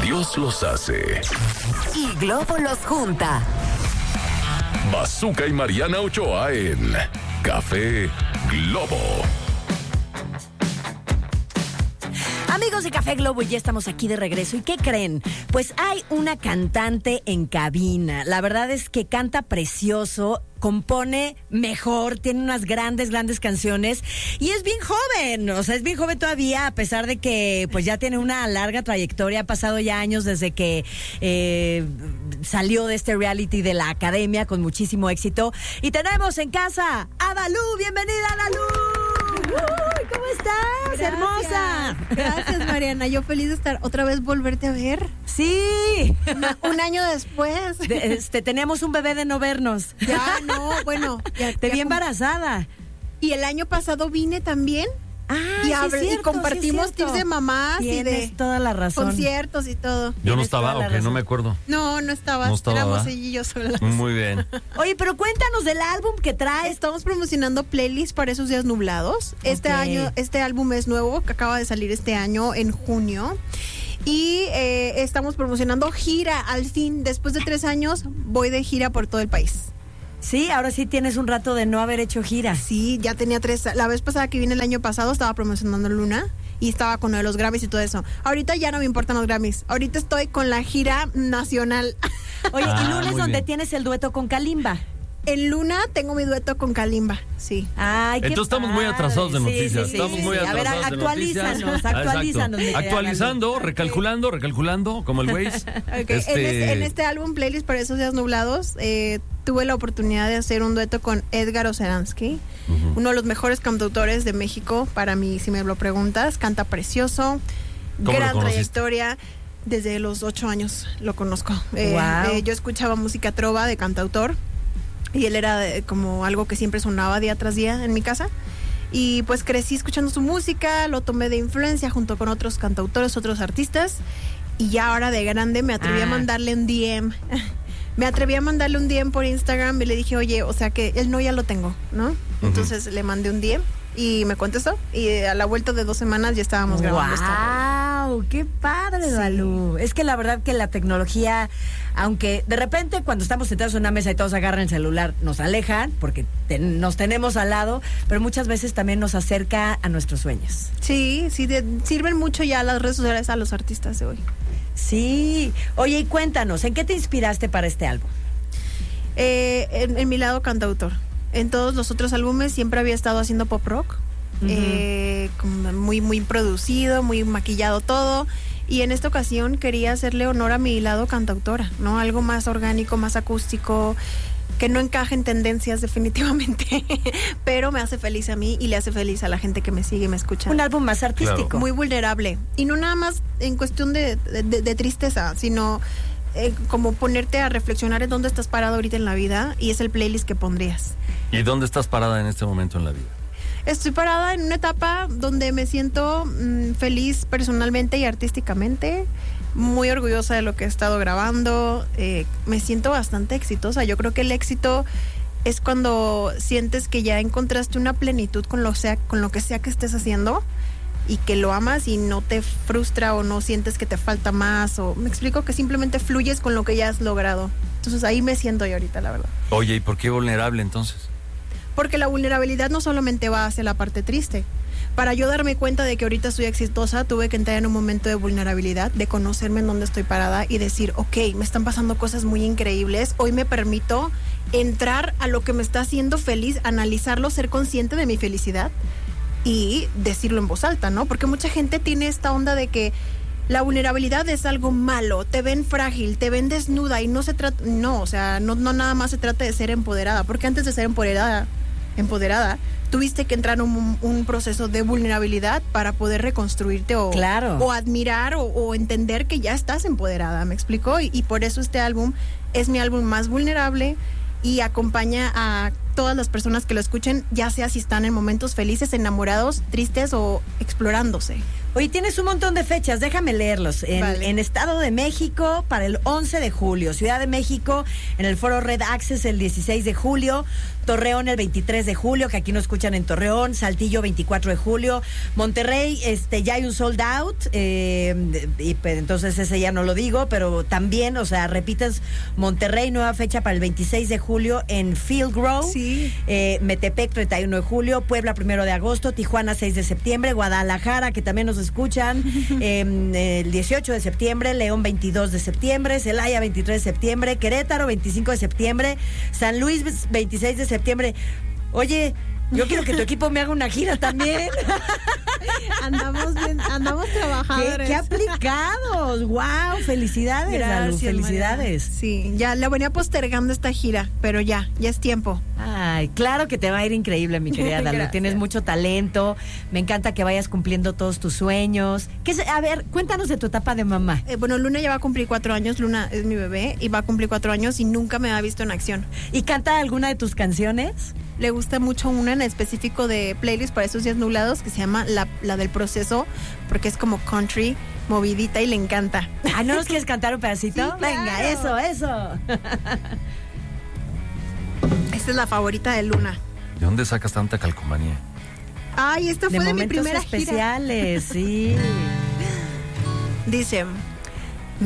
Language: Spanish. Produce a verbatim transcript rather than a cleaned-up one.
Dios los hace. Y Globo los junta. Bazooka y Mariana Ochoa en Café Globo. Amigos de Café Globo, ya estamos aquí de regreso. ¿Y qué creen? Pues hay una cantante en cabina. La verdad es que canta precioso, compone mejor, tiene unas grandes, grandes canciones y es bien joven. O sea, es bien joven todavía, a pesar de que pues ya tiene una larga trayectoria. Ha pasado ya años desde que eh, salió de este reality de la academia con muchísimo éxito. Y tenemos en casa a Dalú. ¡Bienvenida, Dalú! Uy, ¿cómo estás? Gracias. Hermosa. Gracias, Mariana. Yo feliz de estar otra vez, volverte a ver. Sí. Una, un año después. De, este, teníamos un bebé de no vernos. Ya, no, bueno. Ya, Te ya vi com- embarazada. Y el año pasado vine también. Ah, y, sí hable- es cierto, y compartimos sí es cierto. tips de mamás y Tienes de toda la razón. conciertos y todo. Yo no Tienes estaba, toda la ok, no razón. me acuerdo. No, no estabas. No estaba, Éramos ¿verdad? ella y yo solas. Muy bien. Oye, pero cuéntanos del álbum que traes. Estamos promocionando playlists para esos días nublados. Este Ok. año, este álbum es nuevo, que acaba de salir este año en junio. Y eh, estamos promocionando gira al fin. Después de tres años, voy de gira por todo el país. Sí, ahora sí tienes un rato de no haber hecho gira. Sí, ya tenía tres. La vez pasada que vine el año pasado estaba promocionando Luna y estaba con lo de los Grammys y todo eso. Ahorita ya no me importan los Grammys. Ahorita estoy con la gira nacional. Oye, Ah, y lunes muy donde bien. tienes el dueto con Kalimba. En Luna tengo mi dueto con Kalimba, sí. Ay, qué Entonces estamos muy padre. atrasados de Sí, noticias. sí, sí, estamos sí, muy sí. A ver, atrasados de actualízanos, noticias. Ah, actualízanos. mi exacto. querida Actualizando, Dalú. recalculando, recalculando, como el Waze. Ok, En, este, en este álbum, Playlist para esos días nublados, eh, tuve la oportunidad de hacer un dueto con Edgar Oceransky, Ujú. uno de los mejores cantautores de México, para mí, si me lo preguntas. Canta precioso, ¿Cómo lo gran conociste? trayectoria. Desde los ocho años lo conozco. Eh, Wow. eh, yo escuchaba música trova de cantautor y él era eh, como algo que siempre sonaba día tras día en mi casa. Y pues crecí escuchando su música, lo tomé de influencia junto con otros cantautores, otros artistas. Y ya ahora de grande me atreví Ah. a mandarle un D M. Me atreví a mandarle un D M por Instagram y le dije, oye, o sea que él no ya lo tengo, ¿no? Entonces le mandé un D M y me contestó. Y a la vuelta de dos semanas ya estábamos grabando esta rola. ¡Wow! ¡Qué padre, Sí. Dalú! Es que la verdad que la tecnología, aunque de repente cuando estamos sentados en una mesa y todos agarran el celular, nos alejan porque te- nos tenemos al lado, pero muchas veces también nos acerca a nuestros sueños. Sí, sí, de- sirven mucho ya las redes sociales a los artistas de hoy. Sí. Oye, y cuéntanos, ¿en qué te inspiraste para este álbum? Eh, en, en mi lado cantautor. En todos los otros álbumes siempre había estado haciendo pop rock. Ujú. eh, como muy, muy producido, muy maquillado todo. Y en esta ocasión quería hacerle honor a mi lado cantautora, ¿no? Algo más orgánico, más acústico, que no encaje en tendencias definitivamente, pero me hace feliz a mí y le hace feliz a la gente que me sigue y me escucha. Un álbum más artístico. Claro. Muy vulnerable. Y no nada más en cuestión de, de- de tristeza, sino eh, como ponerte a reflexionar en dónde estás parado ahorita en la vida, y es el playlist que pondrías. ¿Y dónde estás parada en este momento en la vida? Estoy parada en una etapa donde me siento mm, feliz personalmente y artísticamente, muy orgullosa de lo que he estado grabando, eh, me siento bastante exitosa. Yo creo que el éxito es cuando sientes que ya encontraste una plenitud con lo, sea, con lo que sea que estés haciendo y que lo amas y no te frustra o no sientes que te falta más, o me explico, que simplemente fluyes con lo que ya has logrado. Entonces ahí me siento yo ahorita, la verdad. Oye, ¿y por qué vulnerable entonces? Porque la vulnerabilidad no solamente va hacia la parte triste. Para yo darme cuenta de que ahorita soy exitosa, tuve que entrar en un momento de vulnerabilidad, de conocerme en dónde estoy parada y decir, ok, me están pasando cosas muy increíbles, hoy me permito entrar a lo que me está haciendo feliz, analizarlo, ser consciente de mi felicidad y decirlo en voz alta, ¿no? Porque mucha gente tiene esta onda de que la vulnerabilidad es algo malo, te ven frágil, te ven desnuda y no se trata, no, o sea, no, no nada más se trata de ser empoderada, porque antes de ser empoderada, empoderada, tuviste que entrar en un, un proceso de vulnerabilidad para poder reconstruirte o, Claro. o admirar o, o entender que ya estás empoderada, ¿me explico? Y, y por eso este álbum es mi álbum más vulnerable y acompaña a todas las personas que lo escuchen, ya sea si están en momentos felices, enamorados, tristes o explorándose. Oye, tienes un montón de fechas, déjame leerlos. En, Vale. en Estado de México para el once de julio, Ciudad de México en el Foro Red Access el dieciséis de julio, Torreón el veintitrés de julio, que aquí no escuchan en Torreón, Saltillo veinticuatro de julio, Monterrey, este ya hay un sold out, eh, y pues, entonces ese ya no lo digo, pero también, o sea, repitas, Monterrey, nueva fecha para el veintiséis de julio en Field Grove, Sí. eh, Metepec treinta y uno de julio, Puebla primero de agosto, Tijuana seis de septiembre, Guadalajara, que también nos escuchan, eh, el dieciocho de septiembre, León veintidós de septiembre, Celaya veintitrés de septiembre, Querétaro veinticinco de septiembre, San Luis veintiséis de septiembre. Oye, yo quiero que tu equipo me haga una gira también. Andamos bien, andamos ¿Qué, trabajadores. qué aplicados! ¡Wow! Felicidades, Lalu, felicidades. Mariana. Sí, ya la venía postergando esta gira, pero ya, ya es tiempo. Ay, claro que te va a ir increíble, mi querida Lalu. Gracias. Tienes mucho talento. Me encanta que vayas cumpliendo todos tus sueños. ¿Qué es- a ver, cuéntanos de tu etapa de mamá. Eh, bueno, Luna ya va a cumplir cuatro años, Luna es mi bebé y va a cumplir cuatro años y nunca me ha visto en acción. ¿Y canta alguna de tus canciones? Le gusta mucho una en específico de playlist para esos días nublados que se llama la, la del proceso, porque es como country, movidita y le encanta. Ah, ¿no nos quieres cantar un pedacito? Sí, claro. Venga, eso, eso. Esta es la favorita de Luna. ¿De dónde sacas tanta calcomanía? Ay, esta De fue de, mi momentos primera gira. especiales, sí. Dice...